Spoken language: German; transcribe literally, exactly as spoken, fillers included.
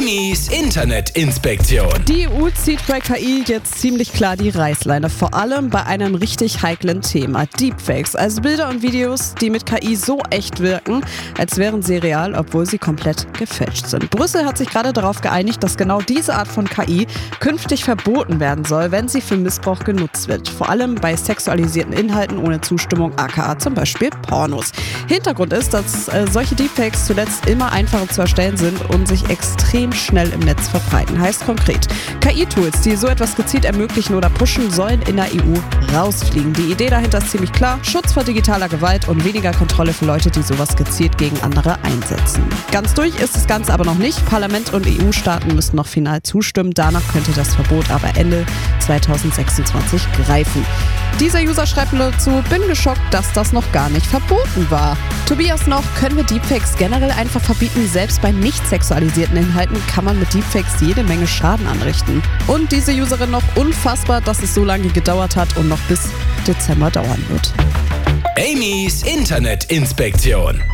Amy's Internetinspektion. Die E U zieht bei K I jetzt ziemlich klar die Reißleine, vor allem bei einem richtig heiklen Thema: Deepfakes, also Bilder und Videos, die mit K I so echt wirken, als wären sie real, obwohl sie komplett gefälscht sind. Brüssel hat sich gerade darauf geeinigt, dass genau diese Art von K I künftig verboten werden soll, wenn sie für Missbrauch genutzt wird. Vor allem bei sexualisierten Inhalten ohne Zustimmung, aka zum Beispiel Pornos. Hintergrund ist, dass äh, solche Deepfakes zuletzt immer einfacher zu erstellen sind und sich extrem schnell im Netz verbreiten. Heißt konkret, K I-Tools, die so etwas gezielt ermöglichen oder pushen, sollen in der E U rausfliegen. Die Idee dahinter ist ziemlich klar: Schutz vor digitaler Gewalt und weniger Kontrolle für Leute, die sowas gezielt gegen andere einsetzen. Ganz durch ist das Ganze aber noch nicht. Parlament und E U-Staaten müssen noch final zustimmen. Danach könnte das Verbot aber Ende zweitausendsechsundzwanzig greifen. Dieser User schreibt nur dazu: bin geschockt, dass das noch gar nicht verboten war. Tobias noch: können wir Deepfakes generell einfach verbieten? Selbst bei nicht sexualisierten Inhalten kann man mit Deepfakes jede Menge Schaden anrichten. Und diese Userin noch: unfassbar, dass es so lange gedauert hat und noch bis Dezember dauern wird. Amy's Internetinspektion.